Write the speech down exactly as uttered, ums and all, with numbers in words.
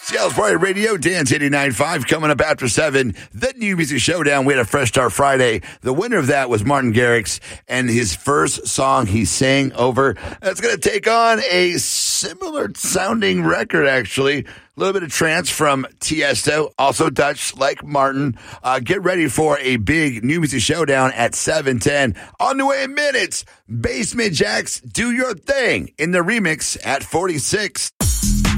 Seattle's Friday Radio, Dance eighty-nine point five, coming up after seven. The New Music Showdown. We had a Fresh Start Friday. The winner of that was Martin Garrix, and his first song he sang over. That's going to take on a similar sounding record, actually. A little bit of trance from Tiesto, also Dutch like Martin. Uh, get ready for a big New Music Showdown at seven ten. On the way in minutes, Basement Jaxx, Do Your Thing in the remix at forty-six.